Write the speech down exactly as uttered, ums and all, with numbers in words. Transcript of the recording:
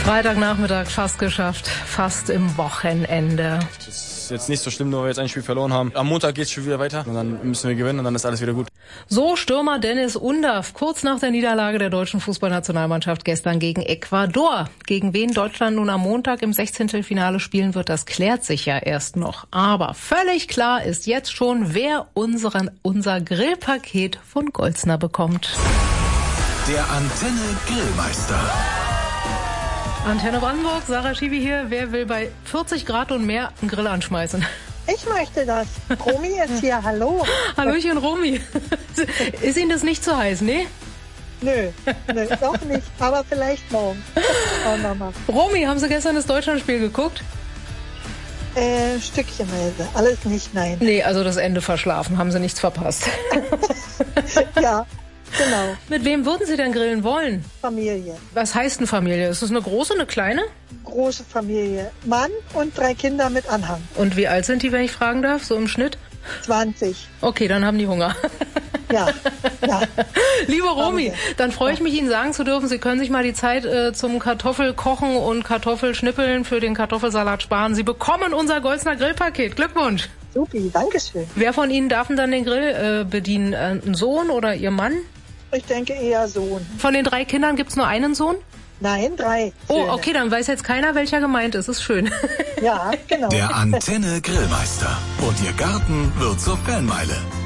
Freitagnachmittag fast geschafft, fast im Wochenende. Das ist jetzt nicht so schlimm, nur weil wir jetzt ein Spiel verloren haben. Am Montag geht's schon wieder weiter und dann müssen wir gewinnen und dann ist alles wieder gut. So Stürmer Dennis Undaff kurz nach der Niederlage der deutschen Fußballnationalmannschaft gestern gegen Ecuador. Gegen wen Deutschland nun am Montag im Sechzehntelfinale spielen wird, das klärt sich ja erst noch. Aber völlig klar ist jetzt schon, wer unseren, unser Grillpaket von Goldsner bekommt. Der Antenne Grillmeister. Antenne Brandenburg, Sarah Schiwi hier. Wer will bei vierzig Grad und mehr einen Grill anschmeißen? Ich möchte das. Romy ist hier, hallo. Hallöchen, Romy. Ist Ihnen das nicht zu heiß, ne? Nö, nö, doch nicht. Aber vielleicht morgen. Schauen wir mal. Romy, haben Sie gestern das Deutschlandspiel geguckt? Äh, Stückchenweise. Alles nicht, nein. Nee, also das Ende verschlafen. Haben Sie nichts verpasst? Ja. Genau. Mit wem würden Sie denn grillen wollen? Familie. Was heißt eine Familie? Ist das eine große, eine kleine? Große Familie. Mann und drei Kinder mit Anhang. Und wie alt sind die, wenn ich fragen darf, so im Schnitt? zwanzig. Okay, dann haben die Hunger. Ja, ja. Liebe Romy, dann freue ich mich, Ihnen sagen zu dürfen, Sie können sich mal die Zeit äh, zum Kartoffelkochen und Kartoffelschnippeln für den Kartoffelsalat sparen. Sie bekommen unser Goldsner Grillpaket. Glückwunsch. Supi, dankeschön. Wer von Ihnen darf denn dann den Grill äh, bedienen? Äh, ein Sohn oder Ihr Mann? Ich denke eher Sohn. Von den drei Kindern gibt's nur einen Sohn? Nein, drei. Oh, Söhne. okay, dann weiß jetzt keiner, welcher gemeint ist. Ist schön. Ja, genau. Der Antenne Grillmeister. Und Ihr Garten wird zur Fanmeile.